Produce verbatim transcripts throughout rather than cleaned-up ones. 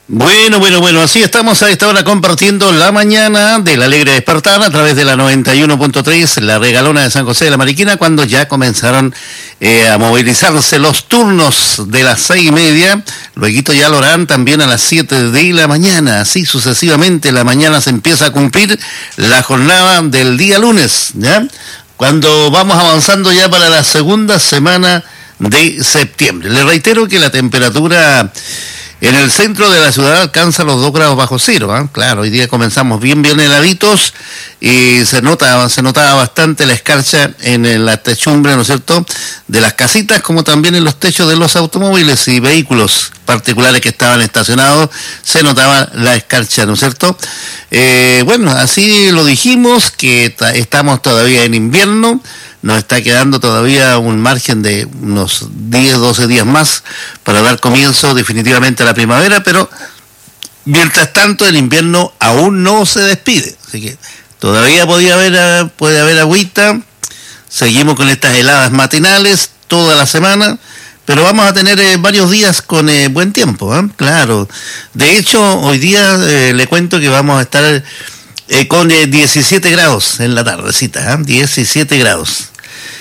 Bueno, bueno, bueno, así estamos a esta hora compartiendo la mañana del Alegre Despertar a través de la noventa y uno punto tres, la regalona de San José de la Mariquina, cuando ya comenzaron eh, a movilizarse los turnos de las seis y media, luego ya lo harán también a las siete de la mañana, así sucesivamente la mañana se empieza a cumplir la jornada del día lunes, ¿ya? Cuando vamos avanzando ya para la segunda semana de septiembre. Les reitero que la temperatura en el centro de la ciudad alcanza los dos grados bajo cero, ¿eh? Claro, hoy día comenzamos bien, bien heladitos y se nota, se notaba bastante la escarcha en la techumbre, ¿no es cierto?, de las casitas, como también en los techos de los automóviles y vehículos particulares que estaban estacionados, se notaba la escarcha, ¿no es cierto? Eh, bueno, así lo dijimos, que estamos todavía en invierno. Nos está quedando todavía un margen de unos diez, doce días más para dar comienzo definitivamente a la primavera, pero mientras tanto el invierno aún no se despide, así que todavía podía haber, puede haber agüita. Seguimos con estas heladas matinales toda la semana, pero vamos a tener eh, varios días con eh, buen tiempo, ¿eh? Claro. De hecho, hoy día eh, le cuento que vamos a estar Eh, con eh, diecisiete grados en la tardecita, ¿eh? diecisiete grados.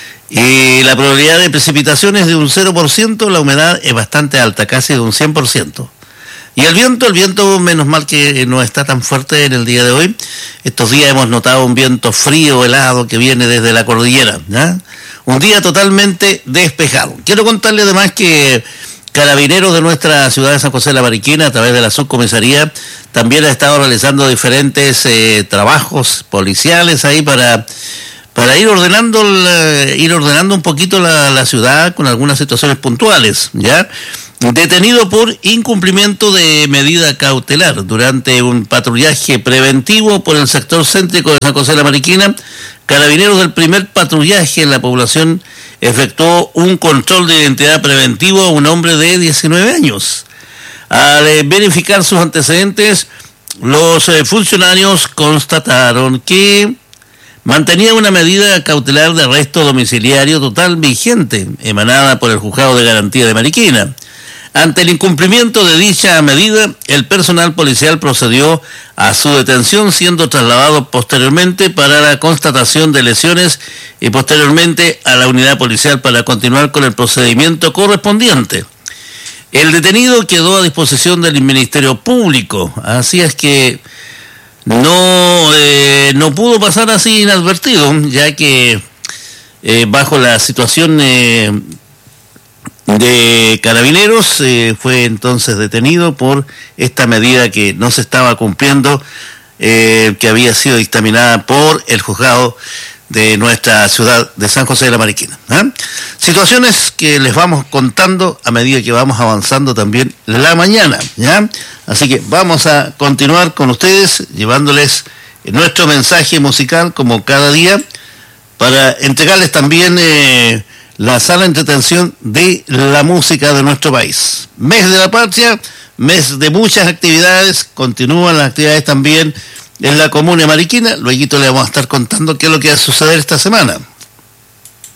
Y la probabilidad de precipitación es de un cero por ciento, la humedad es bastante alta, casi de un cien por ciento. Y el viento, el viento menos mal que no está tan fuerte en el día de hoy. Estos días hemos notado un viento frío, helado, que viene desde la cordillera, ¿ya? Un día totalmente despejado. Quiero contarle además que Carabineros de nuestra ciudad de San José de la Mariquina, a través de la subcomisaría, también ha estado realizando diferentes eh, trabajos policiales ahí para, para ir ordenando la, ir ordenando un poquito la, la ciudad con algunas situaciones puntuales, ¿ya? Detenido por incumplimiento de medida cautelar durante un patrullaje preventivo por el sector céntrico de San José de la Mariquina, Carabineros del primer patrullaje en la población efectuó un control de identidad preventivo a un hombre de diecinueve años. Al eh, verificar sus antecedentes, los eh, funcionarios constataron que mantenía una medida cautelar de arresto domiciliario total vigente, emanada por el Juzgado de Garantía de Mariquina. Ante el incumplimiento de dicha medida, el personal policial procedió a su detención, siendo trasladado posteriormente para la constatación de lesiones y posteriormente a la unidad policial para continuar con el procedimiento correspondiente. El detenido quedó a disposición del Ministerio Público, así es que no, eh, no pudo pasar así inadvertido, ya que eh, bajo la situación Eh, de Carabineros eh, fue entonces detenido por esta medida que no se estaba cumpliendo, eh, que había sido dictaminada por el juzgado de nuestra ciudad de San José de la Mariquina, ¿eh? Situaciones que les vamos contando a medida que vamos avanzando también la mañana, ¿ya? Así que vamos a continuar con ustedes llevándoles nuestro mensaje musical como cada día para entregarles también eh, la sala de entretención de la música de nuestro país. Mes de la Patria, mes de muchas actividades, continúan las actividades también en la comuna de Mariquina. Luego le vamos a estar contando qué es lo que va a suceder esta semana.